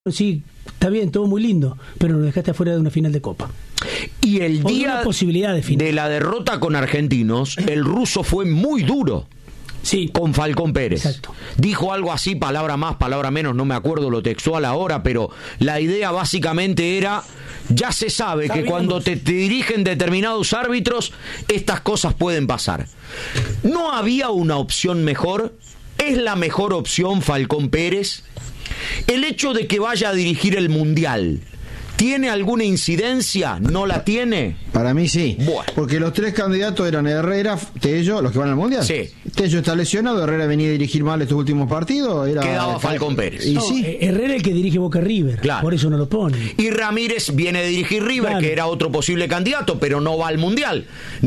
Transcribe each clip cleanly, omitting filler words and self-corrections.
Sí, está bien, todo muy lindo, pero nos dejaste afuera de una final de Copa. Y el día posibilidad de la derrota con Argentinos, el ruso fue muy duro. Sí. Con Falcón Pérez. Exacto. Dijo algo así, palabra más, palabra menos, no me acuerdo lo textual ahora, pero la idea básicamente era, ya se sabe que cuando te dirigen determinados árbitros, estas cosas pueden pasar. ¿No había una opción mejor? ¿Es la mejor opción Falcón Pérez? El hecho de que vaya a dirigir el Mundial, ¿tiene alguna incidencia? ¿No la tiene? Para mí sí. Bueno. Porque los tres candidatos eran Herrera, Tello, los que van al Mundial. Sí. Tello está lesionado, Herrera venía a dirigir mal estos últimos partidos. Quedaba Falcón Pérez. Y no, sí. Herrera el que dirige Boca River, claro. Por eso no lo pone. Y Ramírez viene a dirigir River, claro, que era otro posible candidato, pero no va al Mundial.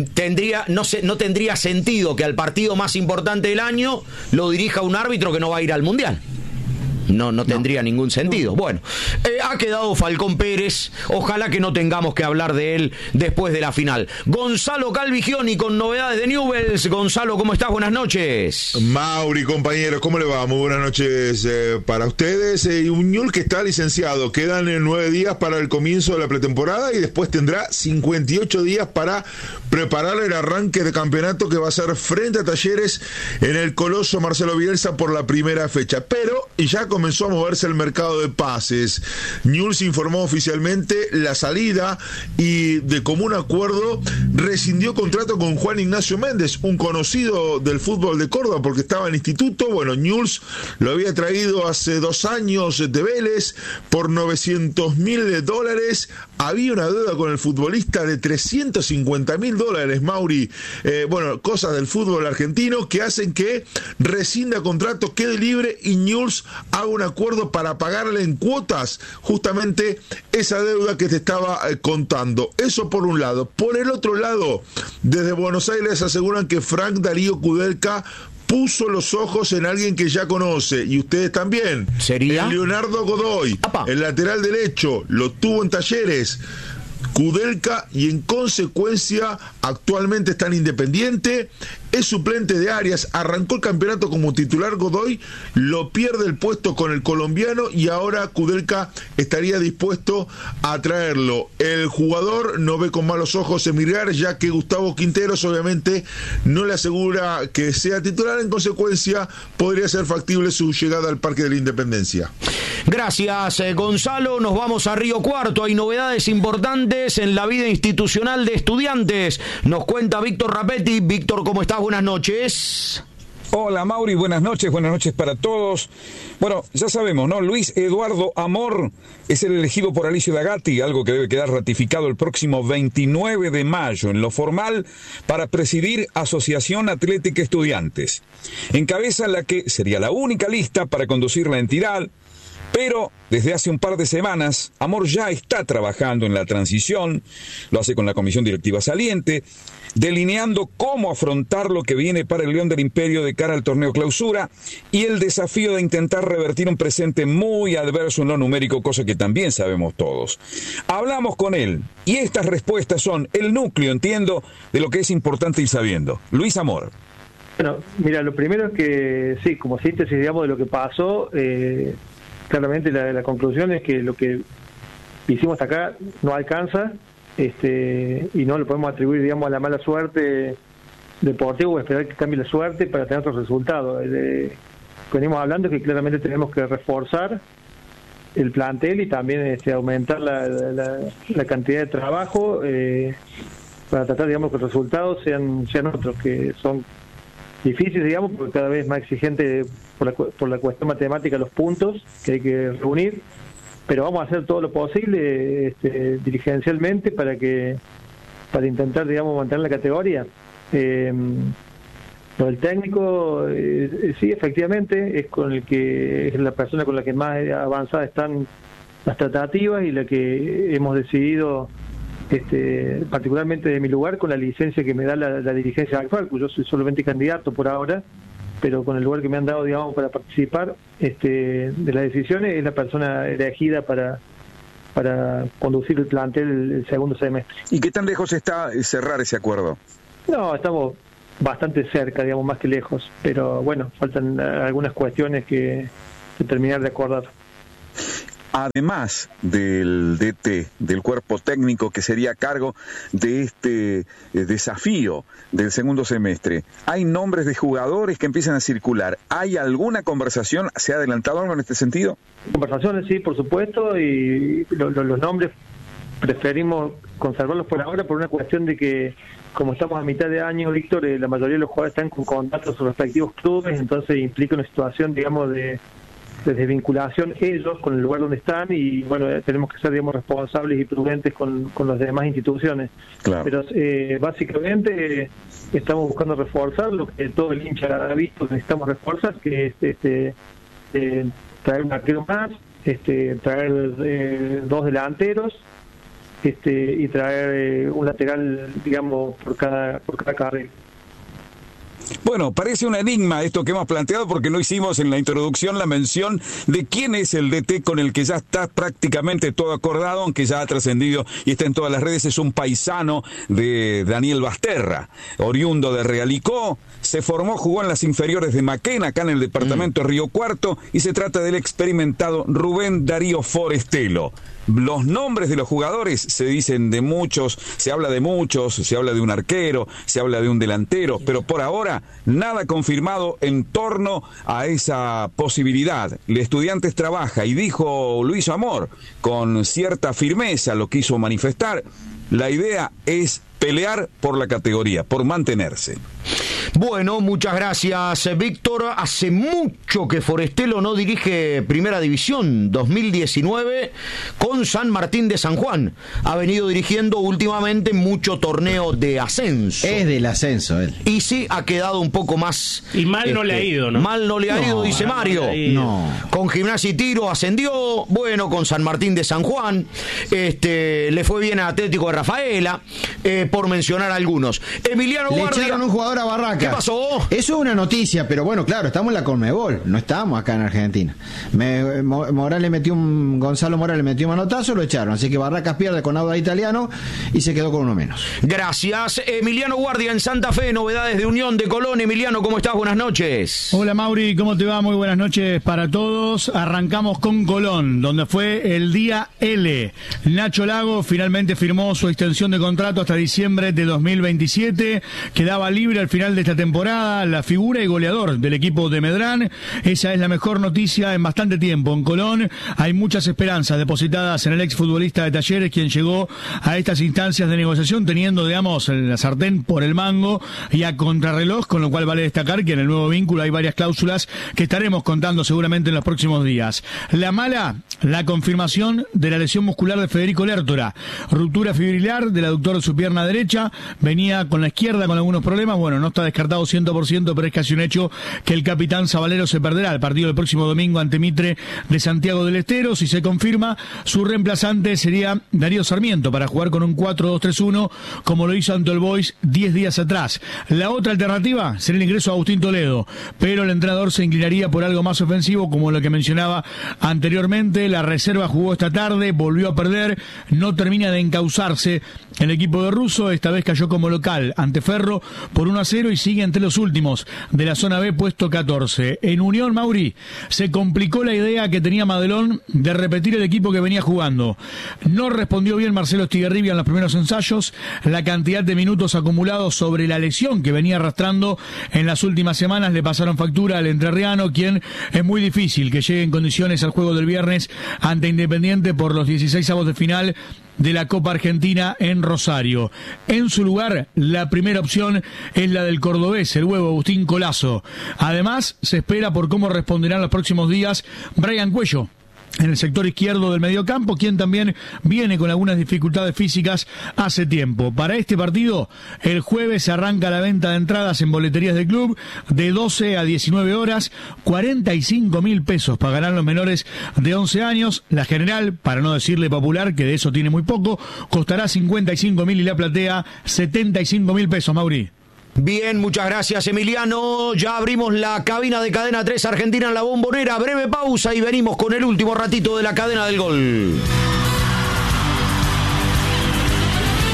No tendría sentido que al partido más importante del año lo dirija un árbitro que no va a ir al Mundial. No tendría ningún sentido. Bueno, ha quedado Falcón Pérez. Ojalá que no tengamos que hablar de él después de la final. Gonzalo Calvigioni con novedades de Newell's. Gonzalo, ¿cómo estás? Buenas noches. Mauri, compañeros, ¿cómo le va? Muy buenas noches para ustedes. Y un Newell's que está licenciado. Quedan 9 días para el comienzo de la pretemporada y después tendrá 58 días para preparar el arranque de campeonato que va a ser frente a Talleres en el Coloso Marcelo Bielsa por la primera fecha. Pero ya comenzó a moverse el mercado de pases. Newell's informó oficialmente la salida y de común acuerdo rescindió contrato con Juan Ignacio Méndez, un conocido del fútbol de Córdoba porque estaba en instituto. Bueno, Newell's lo había traído hace 2 años de Vélez por $900.000. Había una deuda con el futbolista de $350.000, Mauri. Bueno, cosas del fútbol argentino que hacen que rescinda contrato, quede libre y Newell's haga un acuerdo para pagarle en cuotas justamente esa deuda que te estaba contando. Eso por un lado. Por el otro lado, desde Buenos Aires aseguran que Frank Darío Kudelka puso los ojos en alguien que ya conoce, y ustedes también. ¿Sería? El Leonardo Godoy, ¡Apa! El lateral derecho, lo tuvo en Talleres. Kudelka, y en consecuencia actualmente está en Independiente, es suplente de Arias, arrancó el campeonato como titular Godoy, lo pierde el puesto con el colombiano y ahora Kudelka estaría dispuesto a traerlo. El jugador no ve con malos ojos emigrar, ya que Gustavo Quinteros obviamente no le asegura que sea titular, en consecuencia podría ser factible su llegada al Parque de la Independencia. Gracias, Gonzalo. Nos vamos a Río Cuarto. Hay novedades importantes en la vida institucional de Estudiantes. Nos cuenta Víctor Rapetti. Víctor, ¿cómo estás? Buenas noches. Hola, Mauri. Buenas noches para todos. Bueno, ya sabemos, ¿no? Luis Eduardo Amor es el elegido por Alicio D'Agati, algo que debe quedar ratificado el próximo 29 de mayo en lo formal para presidir Asociación Atlética Estudiantes. Encabeza la que sería la única lista para conducir la entidad. Pero desde hace un par de semanas, Amor ya está trabajando en la transición, lo hace con la comisión directiva saliente, delineando cómo afrontar lo que viene para el León del Imperio de cara al torneo clausura y el desafío de intentar revertir un presente muy adverso en lo numérico, cosa que también sabemos todos. Hablamos con él y estas respuestas son el núcleo, entiendo, de lo que es importante ir sabiendo. Luis Amor. Bueno, mira, lo primero es que, sí, como síntesis, digamos, de lo que pasó, claramente la conclusión es que lo que hicimos hasta acá no alcanza, y no lo podemos atribuir, digamos, a la mala suerte deportiva o esperar que cambie la suerte para tener otros resultados. Venimos hablando que claramente tenemos que reforzar el plantel y también aumentar la cantidad de trabajo para tratar, digamos, que los resultados sean otros, que son difíciles, digamos, porque cada vez más exigente por la cuestión matemática, los puntos que hay que reunir, pero vamos a hacer todo lo posible dirigencialmente para intentar, digamos, mantener la categoría. Lo del técnico, sí, efectivamente, es la persona con la que más avanzada están las tratativas y la que hemos decidido, particularmente de mi lugar, con la licencia que me da la dirigencia actual, pues yo soy solamente candidato por ahora, pero con el lugar que me han dado, digamos, para participar de las decisiones, es la persona elegida para conducir el plantel el segundo semestre. ¿Y qué tan lejos está cerrar ese acuerdo? No, estamos bastante cerca, digamos, más que lejos, pero bueno, faltan algunas cuestiones que terminar de acordar. además del DT, del cuerpo técnico que sería a cargo de este desafío del segundo semestre, ¿hay nombres de jugadores que empiezan a circular? ¿Hay alguna conversación? ¿Se ha adelantado algo en este sentido? Conversaciones, sí, por supuesto, y los nombres preferimos conservarlos por ahora por una cuestión de que, como estamos a mitad de año, Víctor, la mayoría de los jugadores están con contratos a sus respectivos clubes, entonces implica una situación, digamos, de desvinculación ellos con el lugar donde están, y bueno, tenemos que ser, digamos, responsables y prudentes con las demás instituciones. Claro. Pero básicamente estamos buscando reforzar lo que todo el hincha ha visto que necesitamos reforzar, que es traer un arquero más, traer 2 delanteros, y traer un lateral, digamos, por cada carril. Bueno, parece un enigma esto que hemos planteado porque no hicimos en la introducción la mención de quién es el DT con el que ya está prácticamente todo acordado, aunque ya ha trascendido y está en todas las redes. Es un paisano de Daniel Basterra, oriundo de Realicó, se formó, jugó en las inferiores de Maquena, acá en el departamento de Río Cuarto, y se trata del experimentado Rubén Darío Forestelo. Los nombres de los jugadores se dicen de muchos, se habla de muchos, se habla de un arquero, se habla de un delantero, pero por ahora nada confirmado en torno a esa posibilidad. El Estudiantes trabaja, y dijo Luis Amor con cierta firmeza, lo quiso manifestar, la idea es pelear por la categoría, por mantenerse. Bueno, muchas gracias, Víctor. Hace mucho que Forestelo no dirige Primera División, 2019 con San Martín de San Juan. Ha venido dirigiendo últimamente mucho torneo de ascenso. Es del ascenso él. Y sí, ha quedado un poco más... Y mal no le ha ido, ¿no? Mal no le ha ido, dice Mario. No. Con Gimnasia y Tiro ascendió, bueno, con San Martín de San Juan, le fue bien a Atlético de Rafaela, por mencionar algunos. Emiliano Guardia... Le echaron un jugador a Barraca. ¿Qué pasó? Eso es una noticia, pero bueno, claro, estamos en la Conmebol, no estamos acá en Argentina. Gonzalo Morales metió un manotazo, lo echaron, así que Barracas pierde con Auda Italiano y se quedó con uno menos. Gracias. Emiliano Guardia en Santa Fe, novedades de Unión de Colón. Emiliano, ¿cómo estás? Buenas noches. Hola Mauri, ¿cómo te va? Muy buenas noches para todos. Arrancamos con Colón, donde fue el día L. Nacho Lago finalmente firmó su extensión de contrato hasta diciembre de 2027, quedaba libre al final de esta temporada, la figura y goleador del equipo de Medrán. Esa es la mejor noticia en bastante tiempo. En Colón hay muchas esperanzas depositadas en el exfutbolista de Talleres, quien llegó a estas instancias de negociación teniendo, digamos, la sartén por el mango y a contrarreloj, con lo cual vale destacar que en el nuevo vínculo hay varias cláusulas que estaremos contando seguramente en los próximos días. La mala, la confirmación de la lesión muscular de Federico Lertora, ruptura fibrilar del aductor de su pierna derecha, venía con la izquierda con algunos problemas, bueno, no está descartado 100%, pero es casi un hecho que el capitán Zabalero se perderá el partido del próximo domingo ante Mitre de Santiago del Estero. Si se confirma, su reemplazante sería Darío Sarmiento para jugar con un 4-2-3-1 como lo hizo ante el Boys 10 días atrás. La otra alternativa sería el ingreso a Agustín Toledo, pero el entrenador se inclinaría por algo más ofensivo, como lo que mencionaba anteriormente. La reserva jugó esta tarde, volvió a perder, no termina de encauzarse el equipo de Russo, esta vez cayó como local ante Ferro por 1-0 y sigue entre los últimos de la zona B, puesto 14. En Unión, Mauri, se complicó la idea que tenía Madelón de repetir el equipo que venía jugando. No respondió bien Marcelo Estigarribia en los primeros ensayos, la cantidad de minutos acumulados sobre la lesión que venía arrastrando en las últimas semanas le pasaron factura al entrerriano, quien es muy difícil que llegue en condiciones al juego del viernes ante Independiente por los 16avos de final de la Copa Argentina en Rosario. En su lugar, la primera opción es la del cordobés, el huevo Agustín Colazo. Además, se espera por cómo responderán los próximos días Brian Cuello en el sector izquierdo del mediocampo, quien también viene con algunas dificultades físicas hace tiempo. Para este partido, el jueves se arranca la venta de entradas en boleterías del club de 12 a 19 horas, 45.000 pesos pagarán los menores de 11 años. La general, para no decirle popular, que de eso tiene muy poco, costará 55.000 y la platea 75.000 pesos, Mauri. Bien, muchas gracias, Emiliano. Ya abrimos la cabina de Cadena 3 Argentina en la Bombonera. Breve pausa y venimos con el último ratito de la cadena del gol.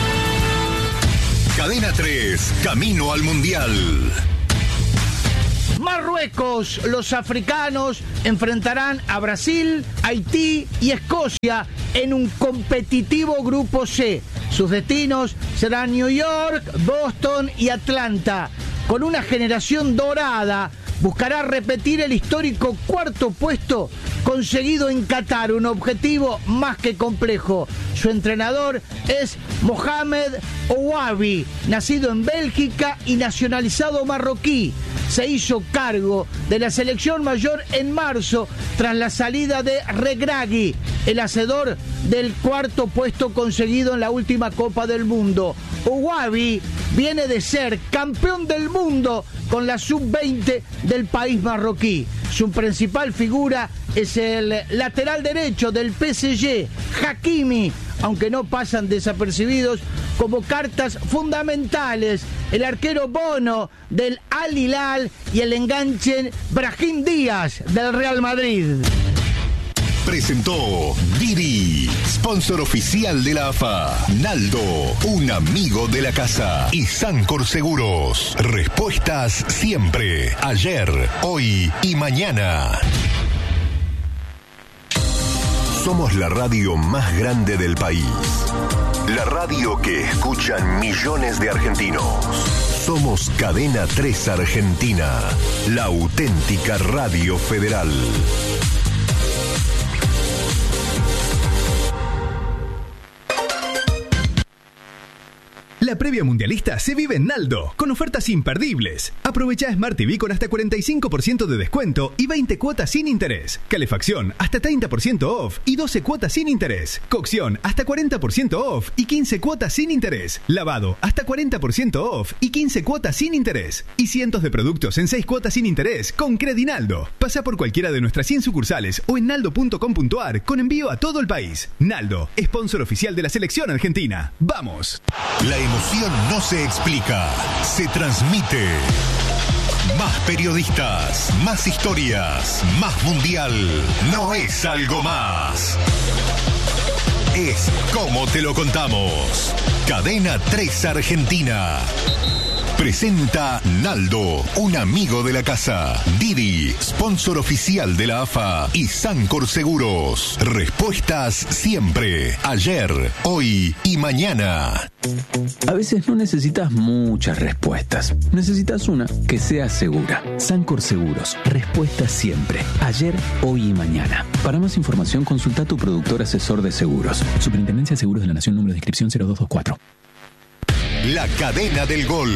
Cadena 3, camino al Mundial. Marruecos, los africanos enfrentarán a Brasil, Haití y Escocia en un competitivo grupo C. Sus destinos serán New York, Boston y Atlanta. Con una generación dorada, buscará repetir el histórico cuarto puesto conseguido en Qatar, un objetivo más que complejo. Su entrenador es Mohamed Ouabi, nacido en Bélgica y nacionalizado marroquí. Se hizo cargo de la selección mayor en marzo tras la salida de Regragui, el hacedor del cuarto puesto conseguido en la última Copa del Mundo. Ouabi viene de ser campeón del mundo con la sub-20 del país marroquí. Su principal figura es el lateral derecho del PSG, Hakimi, aunque no pasan desapercibidos como cartas fundamentales el arquero Bono del Al Hilal y el enganche Brahim Díaz del Real Madrid. Presentó Didi, sponsor oficial de la AFA. Naldo, un amigo de la casa. Y Sancor Seguros. Respuestas siempre. Ayer, hoy y mañana. Somos la radio más grande del país. La radio que escuchan millones de argentinos. Somos Cadena 3 Argentina. La auténtica radio federal. La previa mundialista se vive en Naldo, con ofertas imperdibles. Aprovecha Smart TV con hasta 45% de descuento y 20 cuotas sin interés. Calefacción hasta 30% off y 12 cuotas sin interés. Cocción hasta 40% off y 15 cuotas sin interés. Lavado hasta 40% off y 15 cuotas sin interés. Y cientos de productos en 6 cuotas sin interés con Credinaldo. Pasa por cualquiera de nuestras 100 sucursales o en naldo.com.ar con envío a todo el país. Naldo, sponsor oficial de la selección argentina. ¡Vamos! La emoción no se explica, se transmite. Más periodistas, más historias, más mundial. No es algo más. Es como te lo contamos. Cadena 3 Argentina. Presenta Naldo, un amigo de la casa. Didi, sponsor oficial de la AFA. Y Sancor Seguros. Respuestas siempre. Ayer, hoy y mañana. A veces no necesitas muchas respuestas. Necesitas una que sea segura. Sancor Seguros. Respuestas siempre. Ayer, hoy y mañana. Para más información, consulta a tu productor asesor de seguros. Superintendencia de Seguros de la Nación, número de inscripción 0224. La cadena del gol.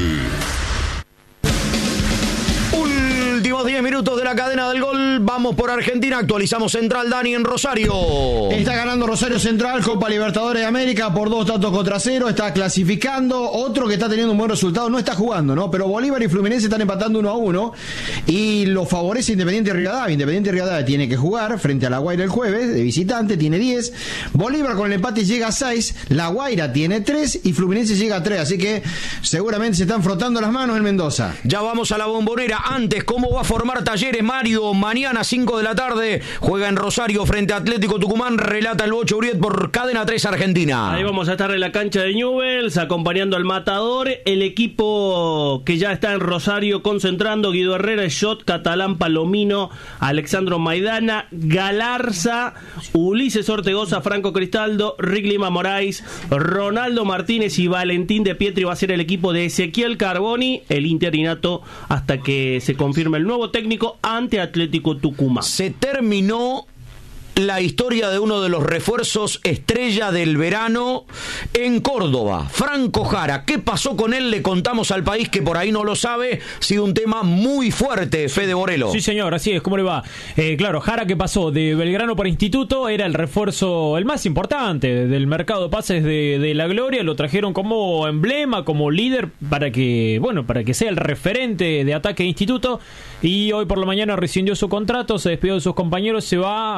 Últimos 10 minutos de la cadena del gol. Vamos por Argentina. Actualizamos Central, Dani, en Rosario. Está ganando Rosario Central, Copa Libertadores de América por 2-0. Está clasificando. Otro que está teniendo un buen resultado. No está jugando, ¿no? Pero Bolívar y Fluminense están empatando 1-1. Y lo favorece Independiente Rivadavia. Independiente Rivadavia tiene que jugar frente a La Guaira el jueves. De visitante tiene 10. Bolívar con el empate llega a 6. La Guaira tiene 3. Y Fluminense llega a 3. Así que seguramente se están frotando las manos en Mendoza. Ya vamos a la Bombonera. Antes, ¿cómo va a formar Talleres, Mario? Mañana 5 de la tarde juega en Rosario frente a Atlético Tucumán. Relata el Bocho Uriet por Cadena 3 Argentina. Ahí vamos a estar en la cancha de Newell's acompañando al Matador. El equipo que ya está en Rosario concentrando: Guido Herrera, Schott, Catalán, Palomino, Alexandro Maidana, Galarza, Ulises Ortegoza, Franco Cristaldo, Rick Lima Moraes, Ronaldo Martínez y Valentín de Pietri. Va a ser el equipo de Ezequiel Carboni, el interinato hasta que se confirme el nuevo técnico ante Atlético Tucumán. Se terminó la historia de uno de los refuerzos estrella del verano en Córdoba, Franco Jara. ¿Qué pasó con él? Le contamos al país que por ahí no lo sabe. Ha sido un tema muy fuerte, Fede Borelo. Sí, señor, así es. ¿Cómo le va? Claro, Jara, que pasó de Belgrano para Instituto, era el refuerzo, el más importante del mercado de pases de la Gloria. Lo trajeron como emblema, como líder, para que sea el referente de ataque de Instituto. Y hoy por la mañana rescindió su contrato, se despidió de sus compañeros, se va marcando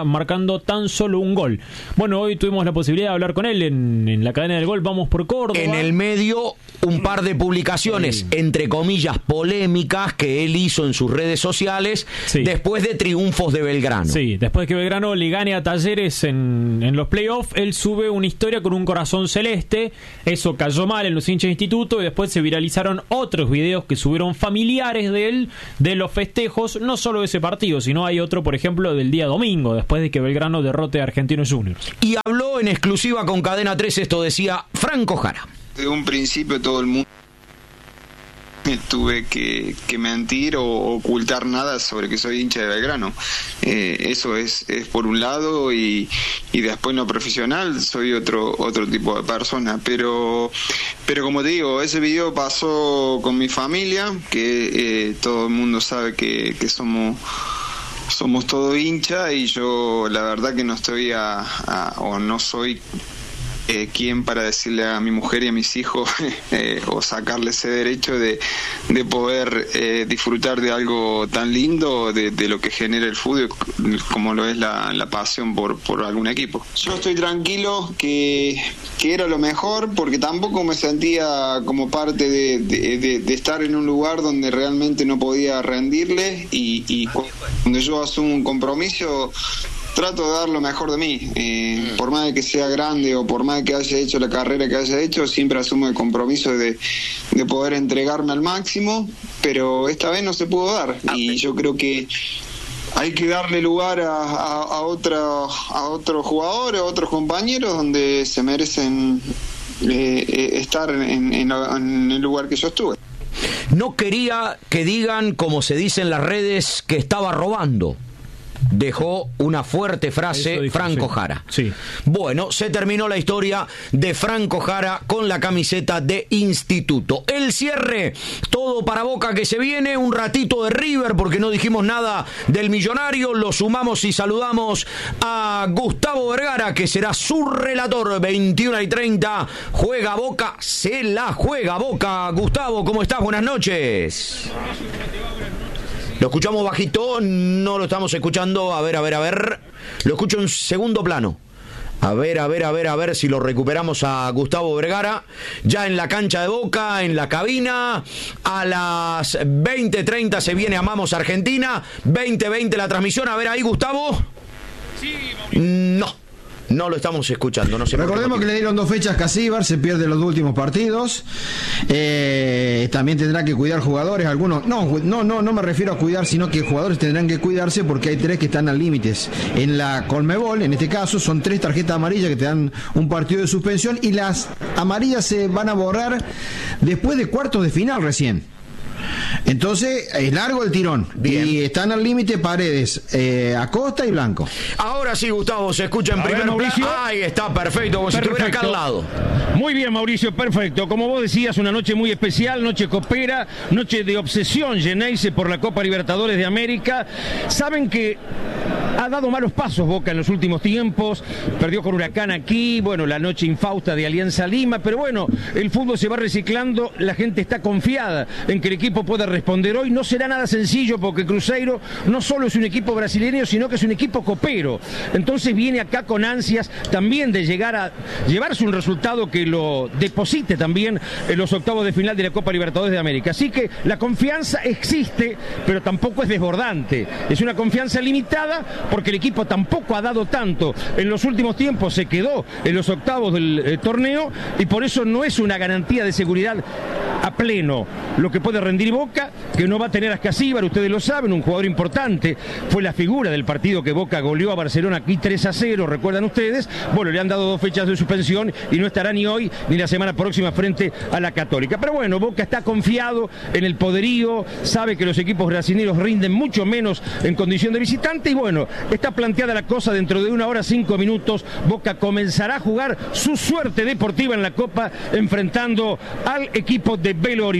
marcando tan solo un gol. Bueno, hoy tuvimos la posibilidad de hablar con él en la cadena del gol Vamos por Córdoba. En el medio, un par de publicaciones, entre comillas, polémicas que él hizo en sus redes sociales después de triunfos de Belgrano. Sí, después de que Belgrano le gane a Talleres en los playoffs, él sube una historia con un corazón celeste. Eso cayó mal en los hinchas de Instituto y después se viralizaron otros videos que subieron familiares de él de los festejos, no solo de ese partido, sino hay otro, por ejemplo, del día domingo, después de que Belgrano derrote a Argentinos Juniors. Y habló en exclusiva con Cadena 3, esto decía Franco Jara. De un principio todo el mundo tuve que mentir o ocultar nada sobre que soy hincha de Belgrano. Eso es por un lado, y después en lo profesional soy otro tipo de persona, pero como te digo, ese video pasó con mi familia, que todo el mundo sabe que somos todo hincha, y yo la verdad que no estoy o no soy quien para decirle a mi mujer y a mis hijos o sacarle ese derecho de poder disfrutar de algo tan lindo, de lo que genera el fútbol, como lo es la pasión por algún equipo. Yo estoy tranquilo que era lo mejor, porque tampoco me sentía como parte de estar en un lugar donde realmente no podía rendirle, y cuando yo asumo un compromiso trato de dar lo mejor de mí, por más de que sea grande o por más de que haya hecho la carrera que haya hecho, siempre asumo el compromiso de poder entregarme al máximo, pero esta vez no se pudo dar, y yo creo que hay que darle lugar a otros jugadores, a otros compañeros donde se merecen estar en el lugar que yo estuve. No quería que digan, como se dice en las redes, que estaba robando. Dejó una fuerte frase dijo, Franco Jara. Sí. Bueno, se terminó la historia de Franco Jara con la camiseta de Instituto. El cierre, todo para Boca que se viene, un ratito de River porque no dijimos nada del Millonario. Lo sumamos y saludamos a Gustavo Vergara, que será su relator. 21:30, juega Boca, se la juega Boca. Gustavo, ¿cómo estás? Buenas noches. Lo escuchamos bajito, no lo estamos escuchando. A ver. Lo escucho en segundo plano. A ver si lo recuperamos a Gustavo Vergara. Ya en la cancha de Boca, en la cabina. A las 20:30 se viene Amamos Argentina. 20:20 la transmisión. A ver ahí, Gustavo. No lo estamos escuchando. No sé. Recordemos que le dieron 2 fechas Casíbar, se pierde los 2 últimos partidos. También tendrá que cuidar jugadores, algunos. No me refiero a cuidar, sino que jugadores tendrán que cuidarse porque hay 3 que están al límites. En la Conmebol, en este caso, son 3 tarjetas amarillas que te dan un partido de suspensión, y las amarillas se van a borrar después de cuartos de final recién. Entonces es largo el tirón. Bien. Y están al límite Paredes, Acosta y Blanco. Ahora sí, Gustavo, se escucha en primer plano. Ahí está, perfecto, como si estuviera acá al lado. Muy bien, Mauricio, perfecto. Como vos decías, una noche muy especial, noche copera, noche de obsesión Geneise por la Copa Libertadores de América. Saben que ha dado malos pasos Boca en los últimos tiempos, perdió con Huracán aquí, bueno, la noche infausta de Alianza Lima, pero bueno, el fútbol se va reciclando, la gente está confiada en que el equipo pueda responder hoy. No será nada sencillo porque Cruzeiro no solo es un equipo brasileño, sino que es un equipo copero, entonces viene acá con ansias también de llegar a llevarse un resultado que lo deposite también en los octavos de final de la Copa Libertadores de América, así que la confianza existe, pero tampoco es desbordante, es una confianza limitada porque el equipo tampoco ha dado tanto en los últimos tiempos, se quedó en los octavos del torneo y por eso no es una garantía de seguridad a pleno lo que puede rendir Boca, que no va a tener a Escasíbar, ustedes lo saben, un jugador importante, fue la figura del partido que Boca goleó a Barcelona aquí 3-0, recuerdan ustedes. Bueno, le han dado 2 fechas de suspensión y no estará ni hoy ni la semana próxima frente a la Católica, pero bueno, Boca está confiado en el poderío, sabe que los equipos brasileños rinden mucho menos en condición de visitante y bueno, está planteada la cosa. Dentro de 1 hora 5 minutos Boca comenzará a jugar su suerte deportiva en la Copa enfrentando al equipo de Belo Horizonte.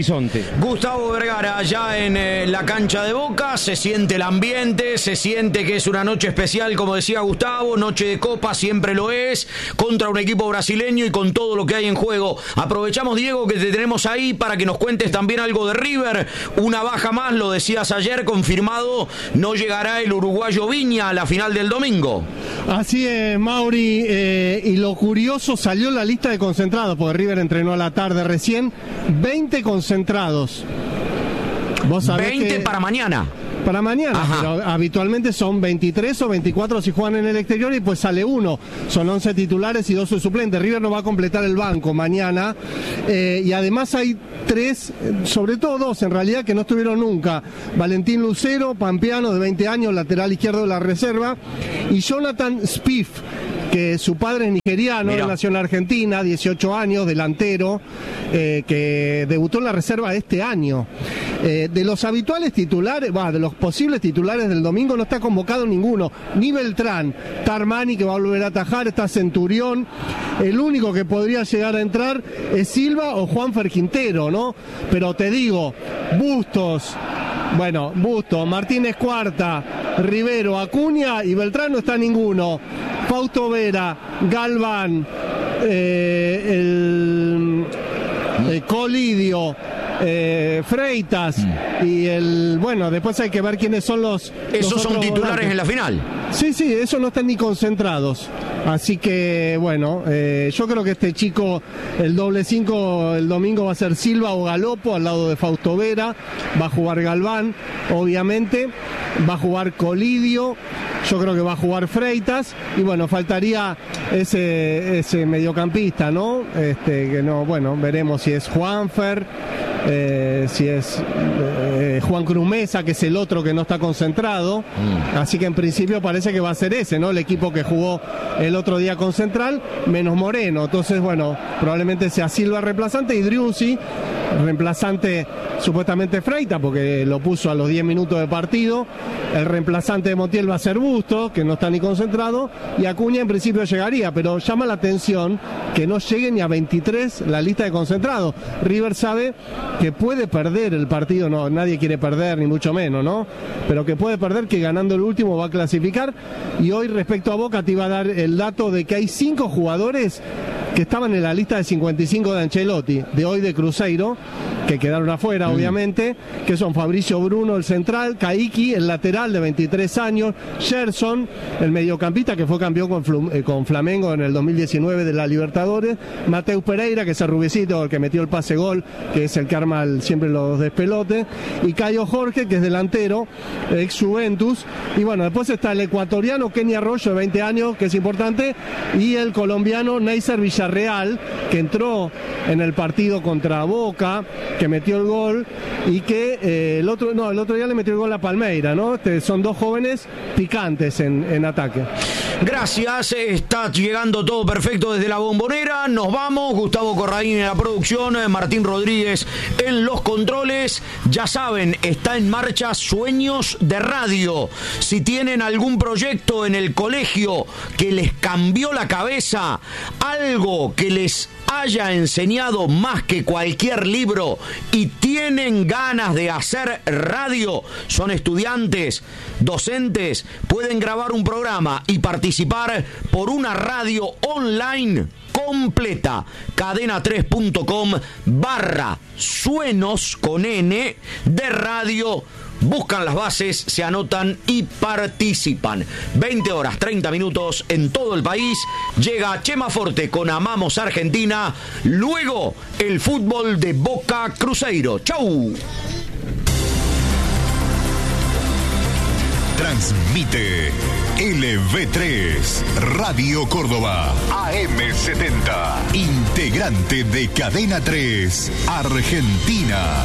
Gustavo Vergara, ya en la cancha de Boca, se siente el ambiente, se siente que es una noche especial, como decía Gustavo, noche de Copa, siempre lo es, contra un equipo brasileño y con todo lo que hay en juego. Aprovechamos, Diego, que te tenemos ahí para que nos cuentes también algo de River. Una baja más, lo decías ayer, confirmado, no llegará el uruguayo Viña a la final del domingo. Así es, Mauri, y lo curioso, salió la lista de concentrados, porque River entrenó a la tarde recién, 20 concentrados. ¿Vos sabés 20 para mañana. Para mañana, pero habitualmente son 23 o 24 si juegan en el exterior y pues sale uno. Son 11 titulares y 2 suplentes. River no va a completar el banco mañana. Y además hay 3, sobre todo 2 en realidad, que no estuvieron nunca. Valentín Lucero, pampeano de 20 años, lateral izquierdo de la reserva. Y Jonathan Spieth, que su padre es nigeriano, de nación argentina, 18 años, delantero, que debutó en la reserva este año. De los habituales titulares, de los posibles titulares del domingo no está convocado ninguno, ni Beltrán. Está Armani, que va a volver a atajar, está Centurión. El único que podría llegar a entrar es Silva o Juanfer Quintero, ¿no? Pero te digo, Bustos, Martínez Cuarta, Rivero, Acuña y Beltrán no está ninguno. Fausto Vera, Galván, Colidio, Freitas y después hay que ver quiénes son los... Esos son titulares volantes en la final. Sí, esos no están ni concentrados. Así que yo creo que este chico, el doble 5 el domingo va a ser Silva o Galopo al lado de Fausto Vera. Va a jugar Galván, obviamente. Va a jugar Colidio. Yo creo que va a jugar Freitas. Y faltaría ese mediocampista, ¿no? Que no, veremos si es Juanfer, si es Juan Cruz Mesa, que es el otro que no está concentrado. Así que en principio parece que va a ser ese, ¿no? El equipo que jugó el otro día con Central, menos Moreno. Entonces, probablemente sea Silva reemplazante y Driussi reemplazante, supuestamente Freitas, porque lo puso a los 10 minutos de partido. El reemplazante de Montiel va a ser Bustos, que no está ni concentrado, y Acuña en principio llegaría, pero llama la atención que no llegue ni a 23 la lista de concentrados. River sabe que puede perder el partido, no, nadie quiere perder, ni mucho menos, ¿no? Pero que puede perder, que ganando el último va a clasificar. Y hoy, respecto a Boca, te iba a dar el dato de que hay 5 jugadores que estaban en la lista de 55 de Ancelotti, de hoy de Cruzeiro, que quedaron afuera, obviamente, que son Fabricio Bruno, el central, Caiki, el lateral de 23 años, Gerson, el mediocampista que fue campeón con Flamengo en el 2019 de la Libertadores, Mateus Pereira, que es el rubiecito, el que metió el pase gol, que es el que arma siempre los despelotes, y Caio Jorge, que es delantero, ex Juventus, y después está el ecuatoriano Kenny Arroyo, de 20 años, que es importante, y el colombiano Neisser Villarreal, que entró en el partido contra Boca, que metió el gol, y que el otro día le metió el gol a Palmeira, ¿no? Son 2 jóvenes picantes en ataque. Gracias, está llegando todo perfecto desde la Bombonera. Nos vamos, Gustavo Corraín en la producción, Martín Rodríguez en los controles. Ya saben, está en marcha Sueños de Radio. Si tienen algún proyecto en el colegio que les cambió la cabeza, algo que les haya enseñado más que cualquier libro y tienen ganas de hacer radio, son estudiantes, docentes, pueden grabar un programa y participar por una radio online completa. cadena3.com/suenos con N de radio. Buscan las bases, se anotan y participan. 20 horas, 30 minutos en todo el país. Llega Chema Forte con Amamos Argentina. Luego, el fútbol de Boca Cruzeiro. ¡Chau! Transmite LV3 Radio Córdoba AM70. Integrante de Cadena 3 Argentina.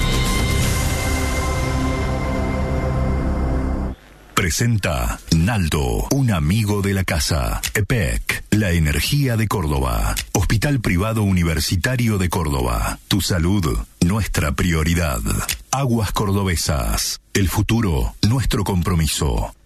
Presenta Naldo, un amigo de la casa. EPEC, la energía de Córdoba. Hospital Privado Universitario de Córdoba. Tu salud, nuestra prioridad. Aguas Cordobesas. El futuro, nuestro compromiso.